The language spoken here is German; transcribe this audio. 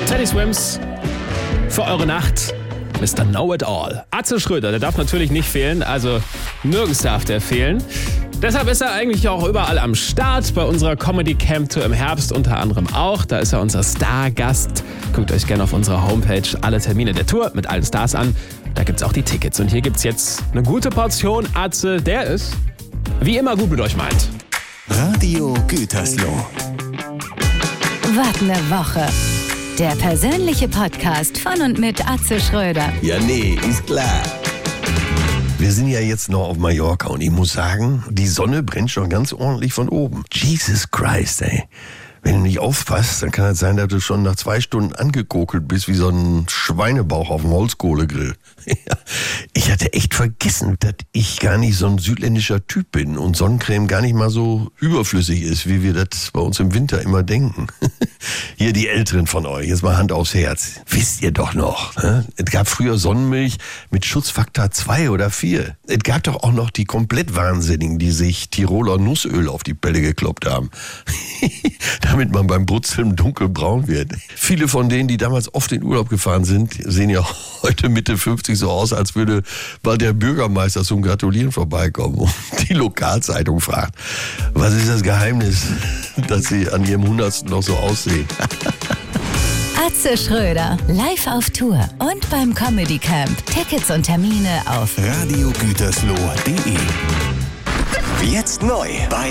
Teddy Swims für eure Nacht. Mr. Know-It-All. Atze Schröder, der darf natürlich nicht fehlen, also nirgends darf der fehlen. Deshalb ist er eigentlich auch überall am Start, bei unserer Comedy Camp Tour im Herbst unter anderem auch. Da ist er unser Stargast. Guckt euch gerne auf unserer Homepage alle Termine der Tour mit allen Stars an. Da gibt's auch die Tickets. Und hier gibt's jetzt eine gute Portion Atze, der ist, wie immer, gut mit euch meint. Radio Gütersloh. Wart eine Woche. Der persönliche Podcast von und mit Atze Schröder. Ja, nee, ist klar. Wir sind ja jetzt noch auf Mallorca und ich muss sagen, die Sonne brennt schon ganz ordentlich von oben. Jesus Christ, ey. Wenn du nicht aufpasst, dann kann es sein, dass du schon nach 2 Stunden angekokelt bist wie so ein Schweinebauch auf dem Holzkohlegrill. Ich hatte echt vergessen, dass ich gar nicht so ein südländischer Typ bin und Sonnencreme gar nicht mal so überflüssig ist, wie wir das bei uns im Winter immer denken. Hier die Älteren von euch, jetzt mal Hand aufs Herz. Wisst ihr doch noch, ne? Es gab früher Sonnenmilch mit Schutzfaktor 2 oder 4. Es gab doch auch noch die komplett Wahnsinnigen, die sich Tiroler Nussöl auf die Pelle gekloppt haben. Damit man beim Brutzeln dunkelbraun wird. Viele von denen, die damals oft in Urlaub gefahren sind, sehen ja heute Mitte 50 so aus, als würde bald der Bürgermeister zum Gratulieren vorbeikommen und die Lokalzeitung fragt, was ist das Geheimnis, dass sie an ihrem 100. noch so aussehen? Atze Schröder, live auf Tour und beim Comedy Camp. Tickets und Termine auf radiogütersloh.de. Jetzt neu bei